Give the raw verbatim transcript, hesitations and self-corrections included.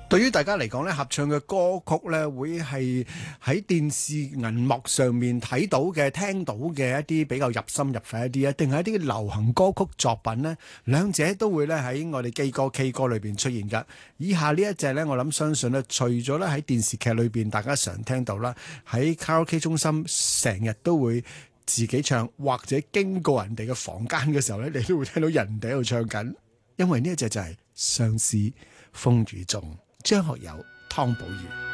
對於大家嚟講咧，合唱嘅歌曲咧，會係喺電視銀幕上面睇到嘅、聽到嘅一啲比較入心入肺一啲啊，定係一啲流行歌曲作品呢？兩者都會咧喺我哋基歌 K 歌裏邊出現㗎。以下呢一隻呢，我諗相信咧，除咗咧喺電視劇裏邊大家常聽到啦，喺卡拉 OK 中心成日都會自己唱，或者經過人哋嘅房間嘅時候咧，你都會聽到人哋喺度唱緊。因為呢一隻就係《相思風雨中》，張學友、湯寶如。